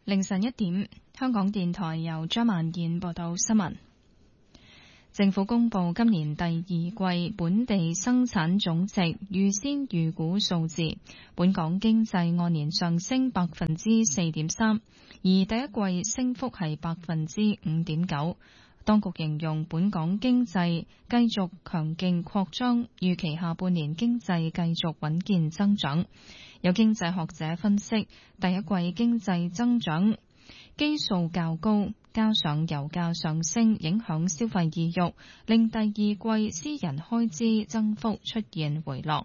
凌晨1點，香港電台由張曼燕報道新聞。政府公布今年第二季本地生產總值預先預估數字，本港經濟按年上升4.3%，而第一季升幅係5.9%。當局形容本港經濟繼續強勁擴張，預期下半年經濟繼續穩健增長。有經濟學者分析，第一季經濟增長基數較高，加上油價上升影響消費意欲，令第二季私人開支增幅出現回落。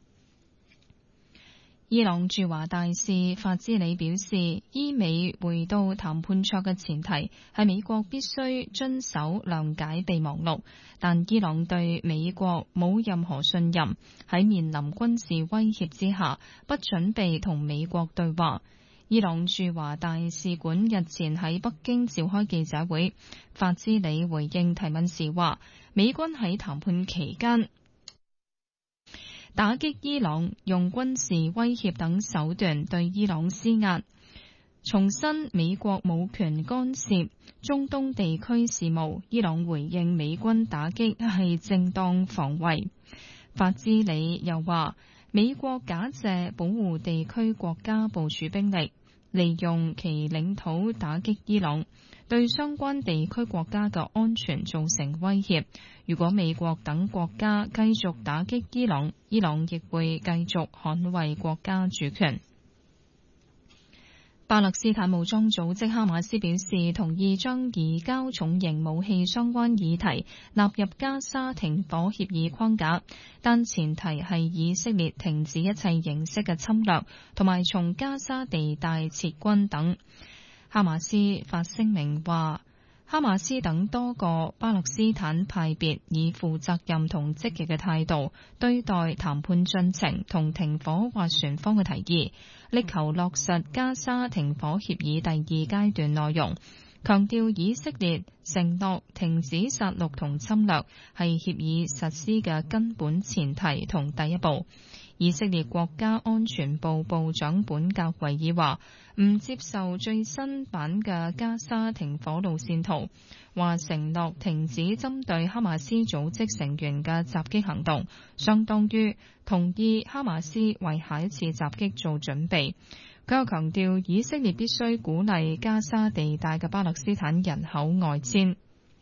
伊朗駐華大使法茲里表示，伊美回到談判桌嘅前提係美國必須遵守諒解備忘錄，但伊朗對美國冇任何信任，喺面臨軍事威脅之下，不準備同美國對話。伊朗駐華大使館日前喺北京召開記者會，法茲里回應提問時話，美軍喺談判期間打擊伊朗，用軍事威脅等手段對伊朗施壓，重申美國冇權干涉中東地區事務。伊朗回應美軍打擊係正當防衛。法茲里又話，美國假借保護地區國家部署兵力，利用其領土打擊伊朗，對相關地區國家嘅安全造成威脅。如果美國等國家繼續打擊伊朗，伊朗亦會繼續捍衛國家主權。巴勒斯坦武裝組織哈馬斯表示，同意將移交重型武器相關議題納入加沙停火協議框架，但前提係以色列停止一切形式嘅侵略，同埋從加沙地帶撤軍等。哈馬斯發聲明話，哈馬斯等多個巴勒斯坦派別以負責任同積極嘅態度對待談判進程同停火斡旋方嘅提議，力求落實加沙停火協議第二階段內容，強調以色列承諾停止殺戮同侵略係協議實施嘅根本前提同第一步。以色列國家安全部部長本格維爾話唔接受最新版嘅加沙停火路線圖，話承諾停止針對哈馬斯組織成員嘅襲擊行動，相當於同意哈馬斯為下一次襲擊做準備。佢又強調以色列必須鼓勵加沙地帶嘅巴勒斯坦人口外遷。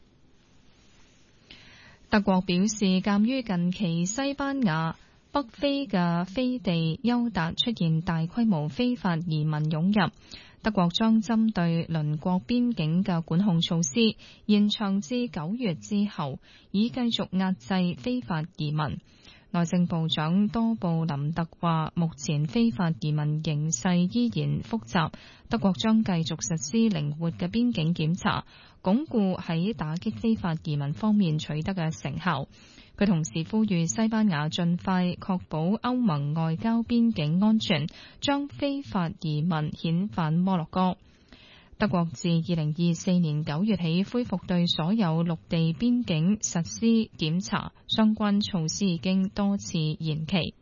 德國表示，鑑於近期西班牙北非嘅飛地丘達出現大規模非法移民湧入，德國將針對鄰國邊境嘅管控措施延長至9月之後，以繼續壓制非法移民。內政部長多布林特話，目前非法移民形勢依然複雜，德國將繼續實施靈活嘅邊境檢查，鞏固喺打擊非法移民方面取得嘅成效。佢同時呼籲西班牙盡快確保歐盟外交邊境安全，將非法移民遣返摩洛哥。德國自2024年9月起恢復對所有陸地邊境實施檢查，相關措施已經多次延期。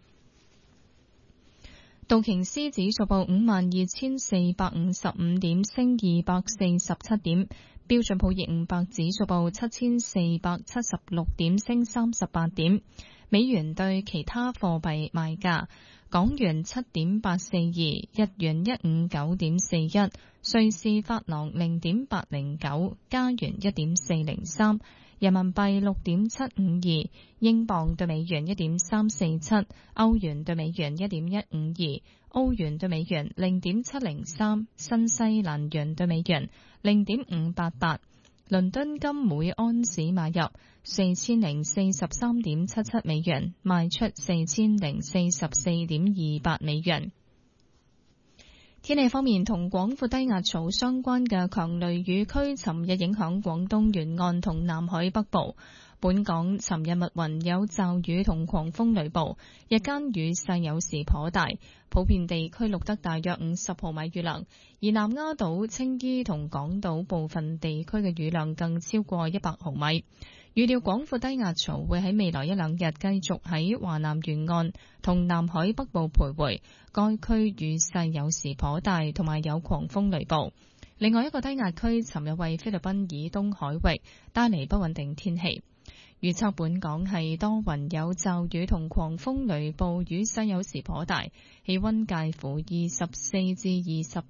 道瓊斯指數報52,455點，升247點。標準普爾500指數報7,476點，升38點。美元對其他貨幣賣價：港元7.842，日元159.41，瑞士法郎0.809，加元1.403，人民幣6.752，英鎊對美元1.347，歐元對美元1.152，歐元對美元0.703，新西蘭元對美元0.588。倫敦金每安士買入4043.77美元，賣出4044.28美元。天氣方面，同廣闊低壓槽相關嘅強雷雨區尋日影響廣東沿岸同南海北部。本港尋日密雲有驟雨同狂風雷暴，日間雨勢有時頗大，普遍地區錄得大約50毫米雨量，而南丫島、青衣同港島部分地區嘅雨量更超過100毫米。 預料廣闊低壓槽會喺未來一兩日繼續喺華南沿岸同南海北部徘徊，該區雨勢有時頗大，同埋有狂風雷暴。另外一個低壓區尋日為菲律賓以東海域帶嚟不穩定天氣。預測本港係多雲有驟雨同狂風雷暴，雨勢有時頗大，氣溫介乎24至28